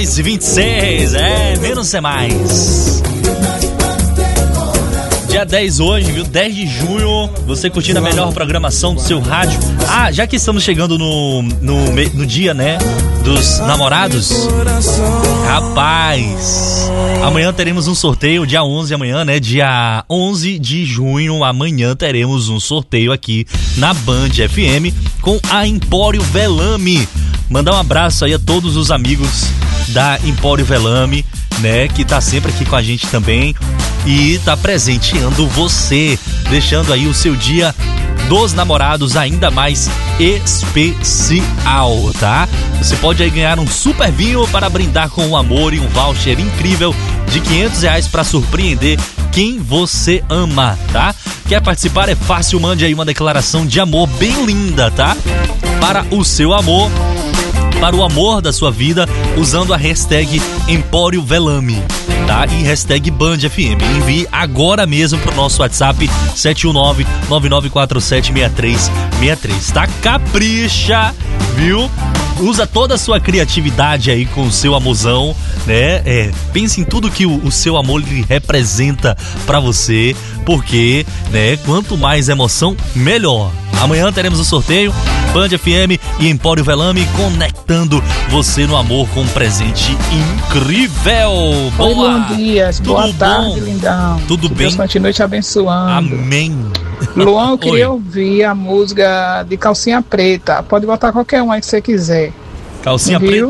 26, menos é mais. Dia 10 hoje, viu? 10 de junho, você curtindo a melhor programação do seu rádio. Ah, já que estamos chegando no dia, né, dos namorados, rapaz, amanhã teremos um sorteio, dia 11 amanhã, né, dia 11 de junho, amanhã teremos um sorteio aqui na Band FM com a Empório Velame. Mandar um abraço aí a todos os amigos da Empório Velame, né, que tá sempre aqui com a gente também e tá presenteando você, deixando aí o seu dia dos namorados ainda mais especial, tá? Você pode aí ganhar um super vinho para brindar com o amor e um voucher incrível de R$500 para surpreender quem você ama, tá? Quer participar? É fácil, mande aí uma declaração de amor bem linda, tá? Para o seu amor, para o amor da sua vida, usando a hashtag Empório Velame, tá? E hashtag Band FM. Envie agora mesmo pro nosso WhatsApp 719-9947-6363, tá? Capricha, viu? Usa toda a sua criatividade aí com o seu amorzão, né? Pense em tudo que o seu amor lhe representa pra você, porque, né, quanto mais emoção, melhor. Amanhã teremos o sorteio, Band FM e Empório Velame conectando você no amor com um presente incrível. Oi, bom dia, boa tarde, lindão. Tudo bem? Deus continue te abençoando. Amém. Luan, eu queria ouvir a música de Calcinha Preta. Pode botar qualquer uma que você quiser. Calcinha Preta?